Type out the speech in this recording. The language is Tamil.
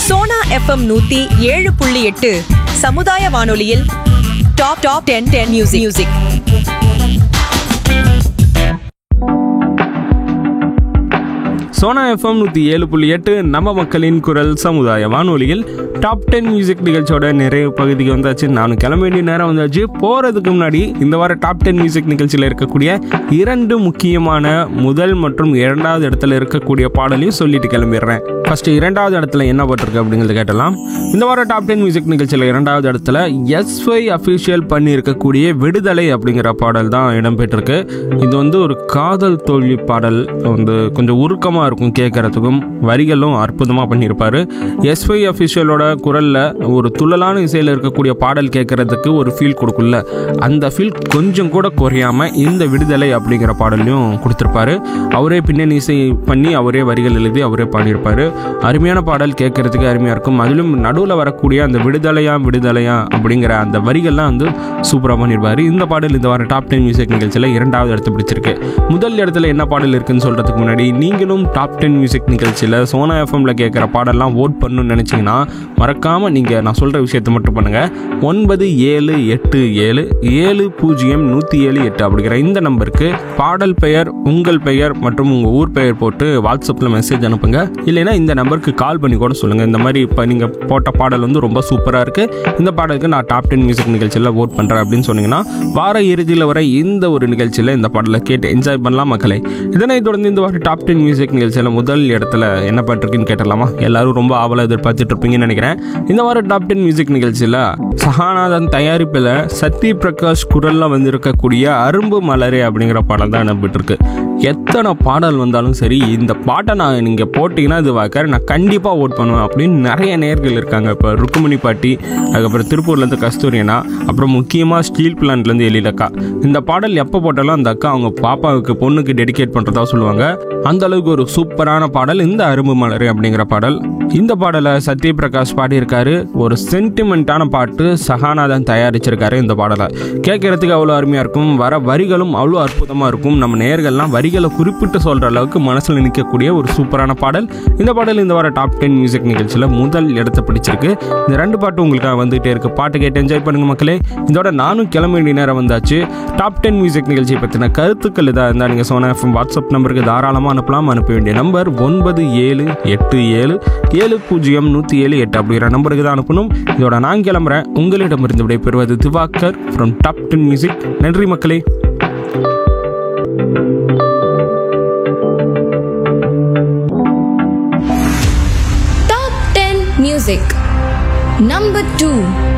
சோனா எஃப்எம் 107.8 சமுதாய வானொலியில் டாப் 10 மியூசிக். சோனா எஃப்எம் 107.8 நம்ம மக்களின் குரல் சமுதாய வானொலியில் டாப் 10 மியூசிக் நிகழ்ச்சியோட நிறைய பகுதிக்கு வந்தாச்சு. நானும் கிளம்ப வேண்டிய நேரம் வந்தாச்சு. போகிறதுக்கு முன்னாடி இந்த வார டாப் 10 மியூசிக் நிகழ்ச்சியில் இருக்கக்கூடிய 2 முக்கியமான முதல் மற்றும் 2வது இடத்துல இருக்கக்கூடிய பாடலையும் சொல்லிட்டு கிளம்பிடுறேன். ஃபர்ஸ்ட் 2வது இடத்துல என்ன போட்டிருக்கு அப்படிங்கிறத கேட்டலாம். இந்த வார டாப் 10 மியூசிக் நிகழ்ச்சியில் 2வது இடத்துல SY அஃபிஷியல் பண்ணி இருக்கக்கூடிய விடுதலை அப்படிங்கிற பாடல் தான் இடம்பெற்றிருக்கு. இது வந்து ஒரு காதல் தோல்வி பாடல், வந்து கொஞ்சம் உருக்கமாக இருக்கும் கேட்கறதுக்கும், வரிகளும் அற்புதமாக பண்ணியிருப்பாரு. SY அஃபிஷியலோட குரலில் ஒரு துள்ளலான இசையில் இருக்கக்கூடிய பாடல் கேட்கறதுக்கு ஒரு ஃபீல் கொடுக்குள்ள, அந்த ஃபீல் கொஞ்சம் கூட குறையாமல் இந்த விடுதலை அப்படிங்கிற பாடலையும் கொடுத்துருப்பாரு. அவரே பின்னணி இசை பண்ணி அவரே வரிகள் எழுதி அவரே பாடியிருப்பாரு. அருமையான பாடல், கேட்கறதுக்கு அருமையாக இருக்கும். அதிலும் நடுவில் வரக்கூடிய அந்த விடுதலையா அப்படிங்கிற அந்த வரிகள்லாம் வந்து சூப்பராக பண்ணியிருப்பாரு. இந்த பாடல் இந்த வாரம் டாப் 10 மியூசிக் நிகழ்ச்சியில் 2வது இடத்து பிடிச்சிருக்கு. முதல் இடத்துல என்ன பாடல் இருக்குன்னு சொல்கிறதுக்கு முன்னாடி நீங்களும் டாப் 10 மியூசிக் நிகழ்ச்சியில் சோனா எஃப்எம்ல கேட்குற பாடலாம் ஓட் பண்ணணும்னு நினச்சிங்கன்னா மறக்காமல் நீங்கள் நான் சொல்கிற விஷயத்தை மட்டும் பண்ணுங்கள். 9787700107 அப்படிங்கிற இந்த நம்பருக்கு பாடல் பெயர், உங்கள் பெயர் மற்றும் உங்கள் ஊர் பெயர் போட்டு வாட்ஸ்அப்பில் மெசேஜ் அனுப்புங்க. இல்லைன்னா இந்த நம்பருக்கு கால் பண்ணி கூட சொல்லுங்கள். இந்த மாதிரி இப்போ நீங்கள் போட்ட பாடல் வந்து ரொம்ப சூப்பராக இருக்குது, இந்த பாடலுக்கு நான் டாப் 10 மியூசிக் நிகழ்ச்சியில் ஓட் பண்ணுறேன் அப்படின்னு சொன்னீங்கன்னா வார இறுதியில் வர இந்த ஒரு நிகழ்ச்சியில் இந்த பாடலை கேட்டு என்ஜாய் பண்ணலாம் மக்களே. இதனை தொடர்ந்து இந்த வார டாப் 10 மியூசிக் நிகழ்ச்சியில் முதல் இடத்துல என்ன பண்ணிருக்குன்னு கேட்டலாமா? எல்லாரும் ரொம்ப ஆவலாக எதிர்பார்த்துட்டு இருப்பீங்கன்னு நினைக்கிறேன். இந்த வார டாப் 10 மியூசிக் நிகழ்ச்சியில் சஹானாதன் தயாரிப்பில் சத்ய பிரகாஷ் குரலில் வந்திருக்கக்கூடிய அரும்பு மலரே அப்படிங்கிற பாடல் தான் இடம்பெற்றிருக்கு. எத்தனை பாடல் வந்தாலும் சரி, இந்த பாட்டை நீங்கள் போட்டிங்கன்னா இது வாக்கார் நான் கண்டிப்பாக ஓட் பண்ணுவேன் அப்படின்னு நிறைய நேயர்கள் இருக்காங்க. இப்போ ருக்குமணி பாட்டி, அதுக்கப்புறம் திருப்பூர்லேருந்து கஸ்தூரியனா, அப்புறம் முக்கியமாக ஸ்டீல் பிளான்ட்லேருந்து எழிலக்கா. இந்த பாடல் எப்போ போட்டாலும் அந்த அக்கா அவங்க பாப்பாவுக்கு பொண்ணுக்கு டெடிகேட் பண்ணுறதா சொல்லுவாங்க. அந்த அளவுக்கு ஒரு சூப்பரான பாடல் இந்த அரும்பு மலர் அப்படிங்கிற பாடல். இந்த பாடலை சத்ய பிரகாஷ் பாடியிருக்காரு. ஒரு சென்டிமெண்ட்டான பாட்டு சஹானாதான் தயாரிச்சிருக்காரு. இந்த பாடலை கேட்கறதுக்கு அவ்வளோ அருமையாக இருக்கும். வர வரிகளும் அவ்வளோ அற்புதமாக இருக்கும். நம்ம நேயர்கள்லாம் வரிகளை குறிப்பிட்டு சொல்கிற அளவுக்கு மனசில் நிற்கக்கூடிய ஒரு சூப்பரான பாடல். இந்த பாடல் இந்த வார டாப் 10 மியூசிக் நிகழ்ச்சியில் முதல் இடத்தை பிடிச்சிருக்கு. இந்த 2 பாட்டு உங்களுக்காக வந்துகிட்டே இருக்கு. பாட்டு கேட்டு என்ஜாய் பண்ணுங்க மக்களே. இதோட நானும் கிளம்ப வேண்டிய நேரம் வந்தாச்சு. டாப் 10 மியூசிக் நிகழ்ச்சியை பற்றின கருத்துக்கள் இதாக இருந்தால் நீங்கள் சோனா எஃப்எம் வாட்ஸ்அப் நம்பருக்கு தாராளமாக அனுப்பலாம். அனுப்ப வேண்டிய நம்பர் 9787700107 அப்படிங்கிற நம்பருக்கு தான் அனுப்பணும். இதோட நான் கிளம்புறேன். உங்களிடமிருந்து விடைபெறுவது திவாகர் ஃப்ரம் டாப் 10 மியூசிக். நன்றி மக்களே. Top 10 Music Number 2.